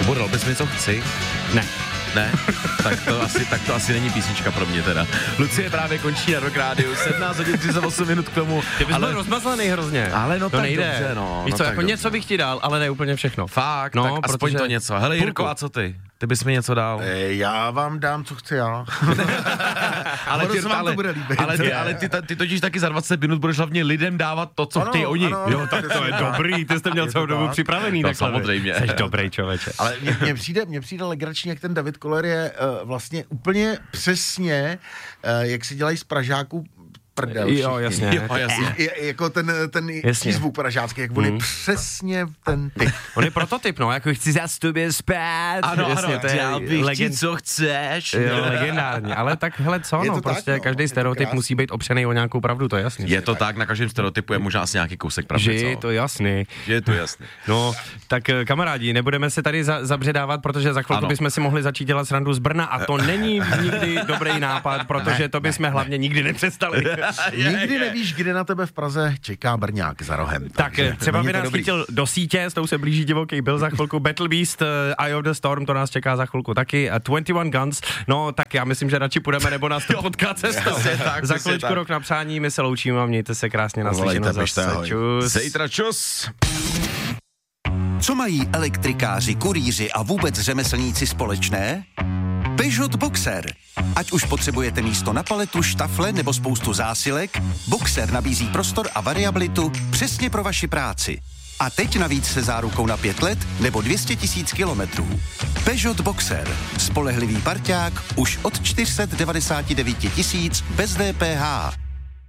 Dal bys mi co chci? Ne? Tak to asi není písnička pro mě teda. Lucie právě končí na Rock Rádiu, 17 hodin 38 minut k tomu. Ty bys byl rozmazlený hrozně. Ale no to tak nejde. dobře, no. Víš co, jako něco bych ti dal, ale ne úplně všechno. Fakt, no, tak aspoň to něco. Hele Jirko, a co ty? Ty bys mi něco dal? Já vám dám, co chci já. Ale ty totiž taky za 20 minut budeš hlavně lidem dávat to, co chtějí oni. Jo, tak to je dobrý, ty jste měl celou dobu připravený. No samozřejmě. Jsi dobrý člověče. Ale mně přijde legrační, jak ten David Koller je vlastně úplně přesně, jak si dělají z Pražáků prdel. Jo, jasně. Jako ten zvuk pražácký, jak on je přesně ten typ. On je prototyp, no, jako chci za tobě spát. Ano, jasně, to je co chceš. Jo, legendární, ale tak hele co, no, prostě tak, každý stereotyp musí být opřený o nějakou pravdu, to je jasný. Je to tak, na každém stereotypu je možná asi nějaký kousek pravdy, že je to jasný. Je to jasný. No, tak kamarádi, nebudeme se tady zabředávat, protože za chvilku bychom si mohli začít dělat srandu z Brna a to není nikdy dobrý nápad, protože to bychom hlavně nikdy nepřestali. Nikdy nevíš, kde na tebe v Praze čeká Brňák za rohem. Tak třeba by nás chytil do sítě, s tou se blíží divoký byl za chvilku, Battle Beast, Eye of the Storm, to nás čeká za chvilku taky, 21 Guns, no tak já myslím, že radši půjdeme, nebo nás to potká cestou. Za chviličku Rok na přání, my se loučíme a mějte se krásně na slyšenou zase. Čus. Zítra čus. Co mají elektrikáři, kurýři a vůbec řemeslníci společné? Peugeot Boxer. Ať už potřebujete místo na paletu, štafle nebo spoustu zásilek, Boxer nabízí prostor a variabilitu přesně pro vaši práci. A teď navíc se zárukou na 5 let nebo 200 000 kilometrů. Peugeot Boxer. Spolehlivý parťák už od 499 000 bez DPH.